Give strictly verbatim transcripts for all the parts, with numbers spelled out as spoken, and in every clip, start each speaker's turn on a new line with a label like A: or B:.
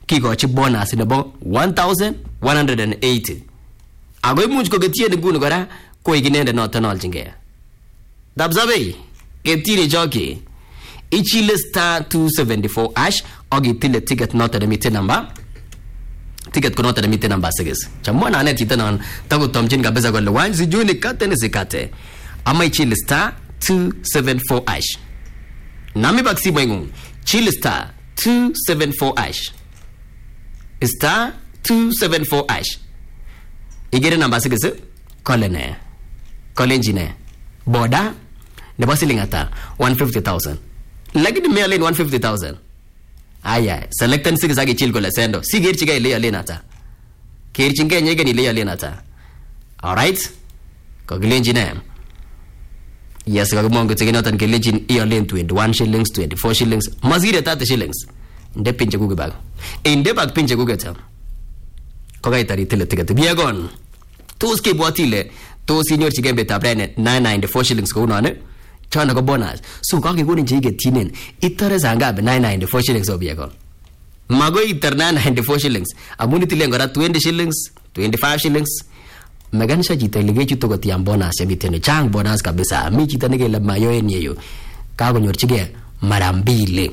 A: kikochi bonus nebo one thousand one hundred eighty. Ako imuch koketien nguni kora koik inendet noton aljingee. Dabzabe ketire choki ichile star two seventy-four hash ak itile ticket noton nemiten number ticket ko noton nemiten number six. Chamona anet chito non takotomchin kabisa kole wany sijui kate ni sikate. Ama ichile star two seventy-four hash. Nami bak simoy ngung chile star two seventy-four hash. Star two seventy-four hash. Igere number six kole ne. Kole njine. Boda nebo siling ata one hundred fifty thousand. Lakini me one hundred fifty thousand. Aya, selecten six age chill kole sendo. Sigir chiga ile ale nata. Kir chinge nyege ni ile ale nata. All right? Kogilenji ne. Yes, kagmongo tegenotan kelenjin ile twenty-one shillings, twenty-four shillings, mazire thirty shillings. Inde pinche kuge bag. Inde bag pinche kuge tam. Kogaitari tile ticket. Biagon. Tos ke bwatile. Tos inyor chige betab rene nine ninety-four shillings ko unane. Chana ko bonus. So kage kunin chige tinen. Itare zangabe nine ninety-four shillings obiagon. Mago itar nine ninety-four shillings. Amuni tile ngora twenty shillings, twenty-five shillings. Meganisha chita ilige chuto ko tiam bonus ya mitene. Chang bonus kabisa. Mi chita nige le mayo enyeyo. Kago nyor chige marambile.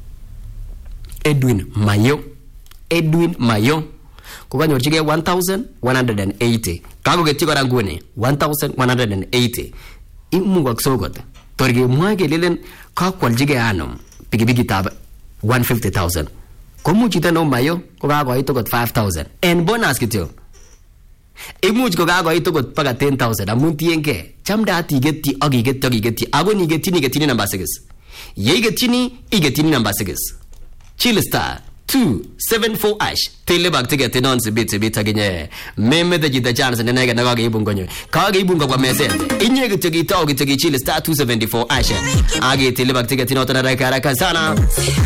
A: Edwin Mayo. Edwin Mayo. Kuka nyor chige one thousand one hundred eighty. Kago getiko ranguni one thousand one hundred eighty. Imu kwa ksogote. Torge mwage lilen kakwal jige anum. Pigi pigi tab one hundred fifty thousand. Komu chita no Mayo. Kuka kwa ito got five thousand. En bonus kityo. Imuch ko gago ito got paga ten thousand amunti enke chamda ati geti agi geti agi geti ago ni geti ni geti ni number six ye geti ni i geti ni number six chill star two seventy-four hash tele bag ticket non se bit se bit agenye meme de jida chance ne nega naga ibungo nyo ka ga ibungo kwa mese inye geti geti agi geti chill star two seventy-four hash agi tele bag ticket no tana raka raka sana.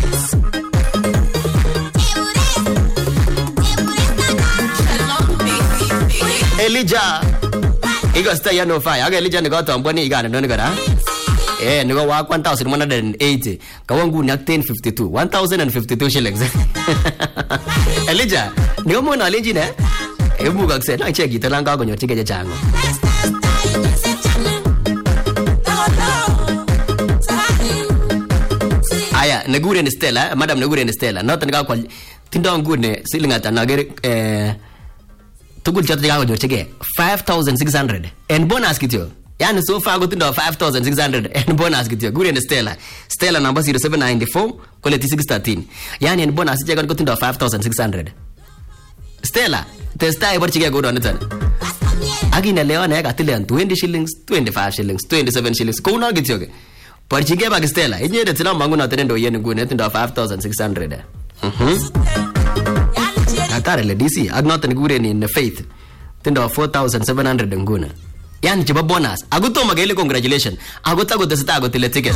A: Elijah Igo stay ya no fire. Aga Elijah nigo tomboni igana no nigara. Eh nigo wa one thousand one hundred eighty. Kawangu ni ten fifty-two. one thousand fifty-two shillings. Elijah nigo mo na Elijah ne. Ebu gakse na check italanga ko nyotige je chango. Aya nagure ni Stella, madam nagure ni Stella. Not nga kwa tindo ngune silingata nagere eh tugul chato jago jochege five thousand six hundred and bonus kityo yani so far gotindo five thousand six hundred and bonus kityo gure and Stella Stella number zero seven nine four quality six thirteen yani and bonus jago gotindo five thousand six hundred Stella testa ibar chige go don tan agina leo na ga tilen twenty shillings twenty-five shillings twenty-seven shillings ko no kityo ke par chige ba Stella inyede tila mangu na tendo yen gune tindo five thousand six hundred mhm Atare le D C agnota ngure ni in faith tindo four thousand seven hundred nguna yani chiba bonus aguto magele congratulations aguta go testa go tile ticket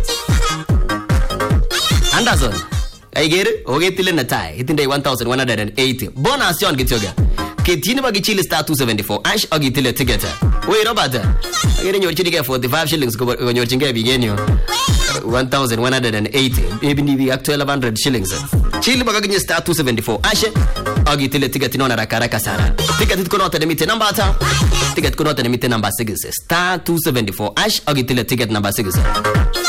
A: Anderson aigere oge tile na tai itinde one thousand one hundred eighty bonus yon gityoga ketini bagi chile star two seventy-four ash agi tile ticket we Robert agere nyor chini forty-five shillings go nyor chinge bigenyo one thousand one hundred eighty maybe ni bi twelve hundred shillings chile bagi star two seventy-four ash agi tile ticket nona rakaraka sana ticket ko nota demite number ata ticket ko nota demite number six star two seventy-four ash agi tile ticket number six